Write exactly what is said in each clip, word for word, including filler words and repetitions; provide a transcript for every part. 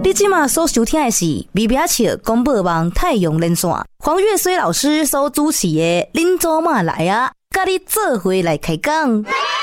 你现在所收听的是微表笑广播网太阳连线，黄月水老师所主持的恁祖妈来啊，跟你做伙来开讲。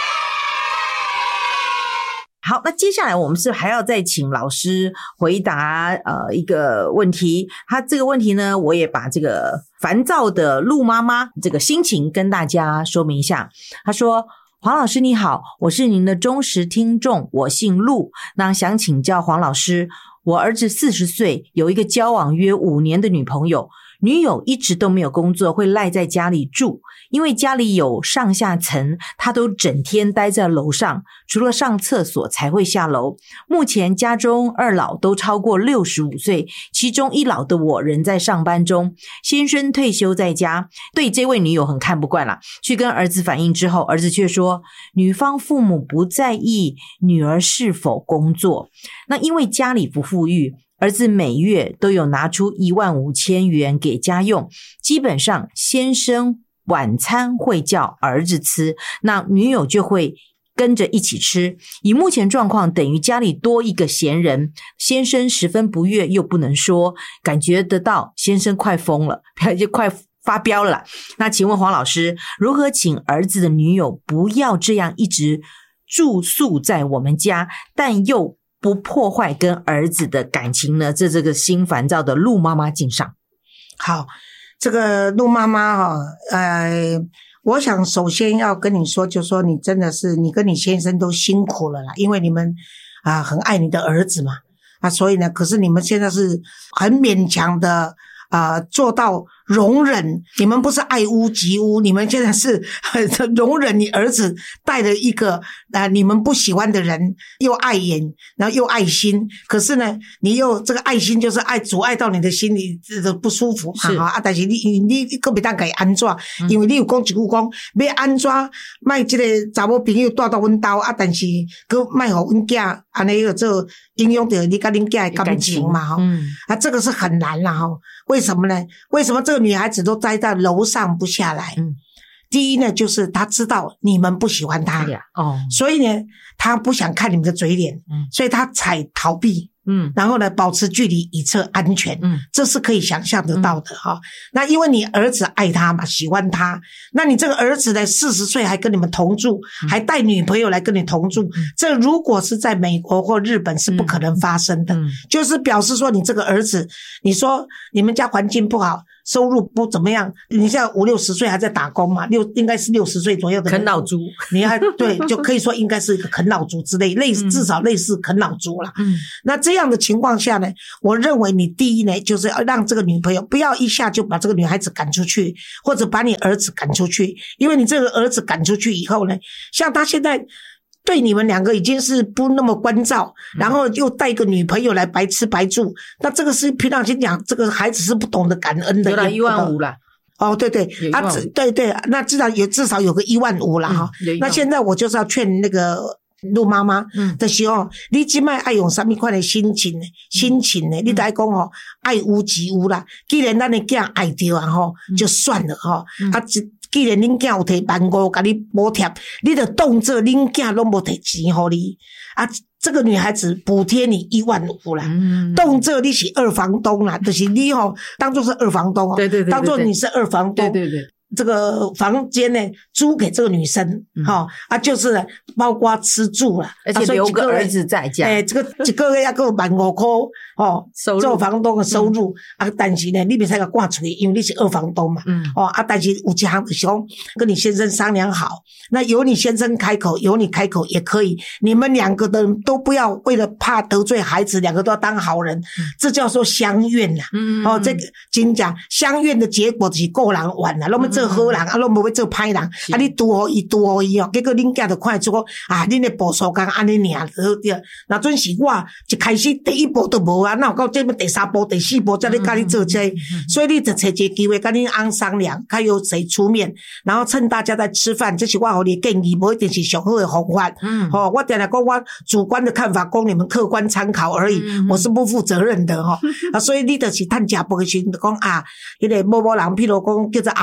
好，那接下来我们是还要再请老师回答呃一个问题。他这个问题呢，我也把这个烦躁的陆妈妈这个心情跟大家说明一下。他说：黄老师你好，我是您的忠实听众，我姓陆，那想请教黄老师，我儿子四十岁，有一个交往约五年的女朋友，女友一直都没有工作，会赖在家里住，因为家里有上下层，她都整天待在楼上，除了上厕所才会下楼。目前家中二老都超过六十五岁，其中一老的我仍在上班中，先生退休在家，对这位女友很看不惯啦。去跟儿子反映之后，儿子却说女方父母不在意女儿是否工作。那因为家里不富裕，儿子每月都有拿出一万五千元给家用，基本上先生晚餐会叫儿子吃，那女友就会跟着一起吃。以目前状况，等于家里多一个闲人，先生十分不悦又不能说，感觉得到先生快疯了，就快发飙了啦。那请问黄老师，如何请儿子的女友不要这样一直住宿在我们家，但又不破坏跟儿子的感情呢？这这个心烦躁的陆妈妈敬上。 好，这个陆妈妈哈、哦，呃，我想首先要跟你说，就说你真的是你跟你先生都辛苦了啦，因为你们啊、呃、很爱你的儿子嘛，啊，所以呢，可是你们现在是很勉强的啊、呃、做到容忍，你们不是爱屋及乌，你们现在是容忍你儿子带了一个啊、呃、你们不喜欢的人，又碍眼，然后又爱心，可是呢，你又这个爱心就是爱阻碍到你的心里的不舒服嘛，哈啊，但是你你你个别当给安怎、嗯？因为你有讲一句讲，要安怎卖这个查某朋友带到阮兜啊，但是佮卖互阮囝安尼个做影响到你跟恁囝的感情嘛，哈、嗯，啊，这个是很难啦，哈，为什么呢？为什么这个女孩子都待在楼上不下来？嗯，第一呢，就是她知道你们不喜欢她，哦，所以呢，她不想看你们的嘴脸，嗯，所以她才逃避，嗯，然后呢，保持距离以测安全，嗯，这是可以想象得到的哈、嗯。那因为你儿子爱她嘛，喜欢她，那你这个儿子呢，四十岁还跟你们同住，嗯、还带女朋友来跟你同住、嗯，这如果是在美国或日本是不可能发生的，嗯、就是表示说你这个儿子，你说你们家环境不好。收入不怎么样，你现在五六十岁还在打工嘛？六应该是六十岁左右的啃老族， 你还对，就可以说应该是一个啃老族之类，类似、嗯、至少类似啃老族啦。嗯，那这样的情况下呢，我认为你第一呢，就是要让这个女朋友不要一下就把这个女孩子赶出去，或者把你儿子赶出去，因为你这个儿子赶出去以后呢，像他现在。对你们两个已经是不那么关照，然后又带一个女朋友来白吃白住，那这个是平常心讲，这个孩子是不懂得感恩的。 有了一万五啦。 哦，对对，啊，对对，那至少有至少有个一万五啦哈、嗯。那现在我就是要劝那个陆妈妈的时候，嗯、你现在爱用什么款的心情呢？心情呢？嗯、你来讲哦，爱屋及乌啦。既然咱的囝爱着啊吼，就算了哈、嗯。啊，既然恁囝有摕万五给你补贴，你就当做恁囝拢无摕钱给你啊。这个女孩子补贴你一万五啦，嗯、当做你是二房东啦，就是你吼、哦、当做是二房东哦， 对对对对对， 当做你是二房东，对对对。这个房间呢，租给这个女生，哈、嗯哦、啊，就是包括吃住啦， 而且留个儿子在家， 哎、欸，这个一个月要够万五块哦，做房东的收入、嗯、啊，但是呢，你别使个挂出去，因为你是二房东嘛，嗯，哦啊，但是有一项就是讲跟你先生商量好，那由你先生开口，由你开口也可以，你们两个人都不要为了怕得罪孩子，两个都要当好人，嗯、这叫做相怨呐，嗯，哦，这个真讲相怨的结果就是够人玩啦，那么这。做好人啊，拢无要做歹人，啊，你拄好伊拄好伊哦，结果恁囝就看出讲啊，恁的步数工安尼尔，对，那准是我一开始第一步都无啊，那有到这么第三步、第四步才咧甲你做这，所以你就找一个机会跟恁翁商量，看有谁出面，然后趁大家在吃饭，这是我互你的建议，无一定是上好的方法。嗯，哦，我定定讲我主观的看法，供你们客观参考而已，嗯、我是不负责任的哈、哦。啊，所以你就是趁食饭的时候就讲啊，迄、那个某某人，譬如讲叫做阿米啊，你。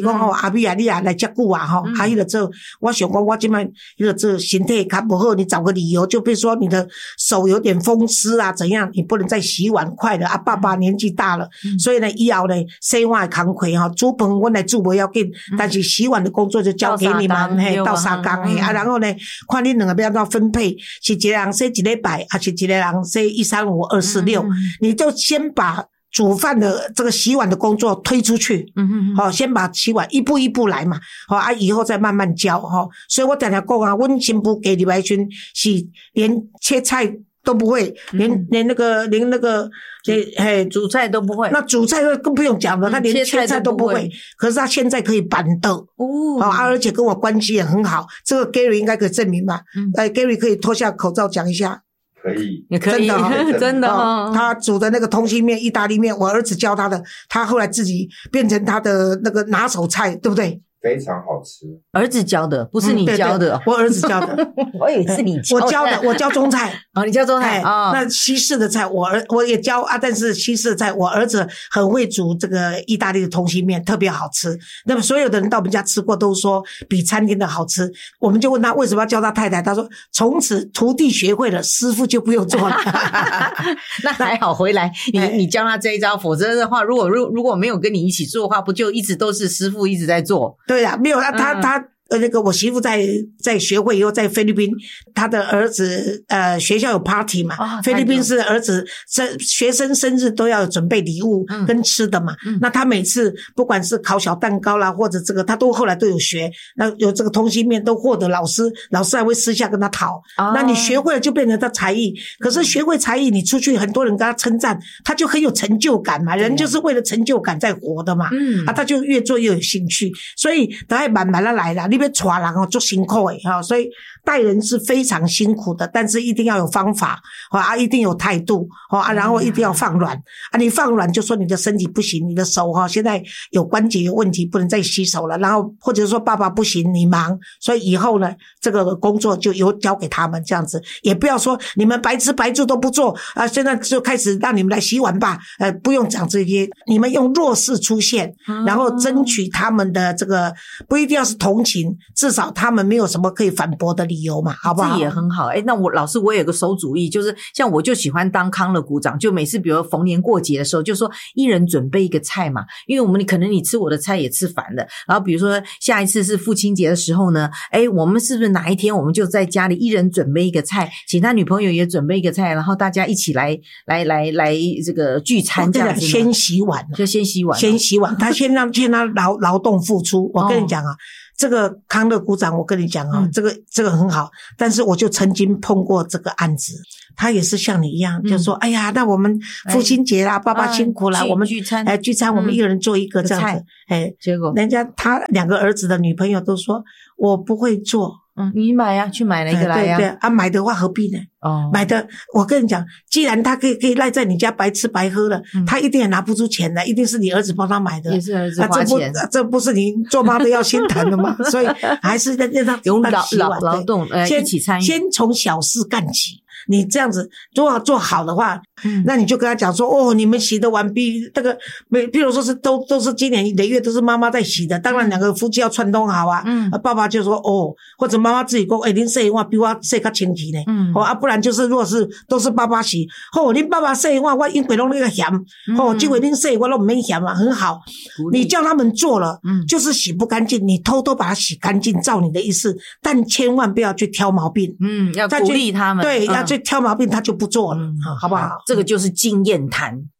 讲吼，阿美啊，你啊来遮久啊吼，啊，迄个做，我想讲我即摆迄个做身体较不好，你找个理由，就比如说你的手有点风湿啊，怎样，你不能再洗碗快了啊。爸爸年纪大了，嗯、所以呢，以后呢，洗碗的工课哈，煮饭我来煮不要紧，嗯、但是洗碗的工作就交给你们，嘿，到三工嘿啊，然后呢，看你两个要怎分配，是一个人洗一礼拜，还是一个人洗一三五二四六，你就先把煮饭的这个洗碗的工作推出去，嗯嗯，好，先把洗碗一步一步来嘛，好啊，以后再慢慢教哈。所以我常常讲啊，阮新妇给李白君是连切菜都不会，连、嗯、连那个连那个连嘿煮菜都不会， 那煮菜更不用讲了，他连切菜都不会。可是他现在可以板豆哦，啊，而且跟我关系也很好，这个 Gary 应该可以证明吧？嗯，哎 ，Gary 可以脱下口罩讲一下。 可以， 也可以，真的、哦，真的、哦。 他煮的那个通心面、意大利面，我儿子教他的，他后来自己变成他的那个拿手菜，对不对？ 非常好吃。 儿子教的，不是你教的。 嗯、对对我儿子教的， 我以为是你教的。 我教的，我教中菜。 哦，你教中菜啊？ 那西式的菜，我儿我也教啊，但是西式的菜，我儿子很会煮这个意大利的通心面，特别好吃。那么所有的人到我们家吃过，都说比餐厅的好吃。我们就问他为什么要教他太太，他说从此徒弟学会了，师傅就不用做了。 那还好，回来你你教他这一招，否则的话，如果如如果没有跟你一起做的话，不就一直都是师傅一直在做？ 对呀、啊，没有他他他。嗯呃，那个我媳妇在在学会以后，在菲律宾，她的儿子呃学校有 party 嘛，哦、菲律宾是儿子生学生生日都要准备礼物跟吃的嘛。嗯、那他每次不管是烤小蛋糕啦，或者这个，他都后来都有学。那有这个通心面都获得老师，老师还会私下跟他讨。哦、那你学会了就变成他才艺，可是学会才艺，你出去很多人跟他称赞，他就很有成就感嘛。人就是为了成就感在活的嘛。嗯、啊，他就越做越有兴趣，所以他还慢慢的来了。你要带人哦，做辛苦诶哈，所以带人是非常辛苦的，但是一定要有方法啊，一定有态度啊，然后一定要放软啊，你放软就说你的身体不行，你的手哈现在有关节有问题，不能再洗手了，然后或者说爸爸不行，你忙，所以以后呢，这个工作就由交给他们这样子，也不要说你们白吃白住都不做啊，现在就开始让你们来洗碗吧，呃，不用讲这些，你们用弱势出现，然后争取他们的这个不一定要是同情。至少他们没有什么可以反驳的理由嘛，好不好？ 这也很好。诶，那我老师我也有个馊主意，就是像我就喜欢当康乐股长，就每次比如逢年过节的时候，就说一人准备一个菜嘛，因为我们可能你吃我的菜也吃烦了。然后比如说下一次是父亲节的时候呢，诶，我们是不是哪一天我们就在家里一人准备一个菜，请他女朋友也准备一个菜，然后大家一起来来来来这个聚餐这样子。 先洗碗， 就先洗碗， 先洗碗，他先让先让劳劳动付出。我跟你讲啊。哦这个康乐股长，我跟你讲啊、哦嗯，这个这个很好，但是我就曾经碰过这个案子，他也是像你一样，嗯、就说，哎呀，那我们父亲节啦，哎、爸爸辛苦啦， 哎、 我们聚餐， 哎，聚餐，我们一个人做一个这样子，哎， 结果人家他两个儿子的女朋友都说我不会做。 嗯，你买呀、啊，去买了一个来呀、啊。 对对啊，买的话何必呢？哦，买的，我跟你讲，既然他可以可以赖在你家白吃白喝了，嗯、他一定也拿不出钱来，一定是你儿子帮他买的， 也是儿子花钱， 啊、这不这不是你做妈的要心疼的吗？所以还是让让他用劳劳劳动呃一起参与， 先从小事干起。你这样子如果做好的话，嗯，那你就跟他讲说，哦，你们洗的碗比这个，比如说是都都是今年累月都是妈妈在洗的，当然两个夫妻要串通好啊。嗯，啊、爸爸就说哦，或者妈妈自己说，哎，恁洗碗比我洗较清气呢。嗯，哦啊，不然就是如果是都是爸爸洗，哦，恁爸爸洗碗我因为拢那个咸，哦，这回恁洗我都没咸啊，很好。你叫他们做了，嗯，就是洗不干净，你偷偷把它洗干净，照你的意思，但千万不要去挑毛病。 嗯，要鼓励他们， 对， 嗯、 要去挑毛病，他就不做了，嗯、好不好？ 这个就是经验谈。